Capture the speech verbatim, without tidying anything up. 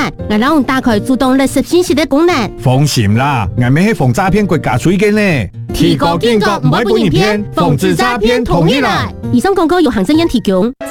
啊，我让打开自动垃圾信息的功能。 放心啦，我们是防诈骗国家水警呢。 提高警觉，唔会被人骗，防止诈骗同意来。以上广告由行政院提供。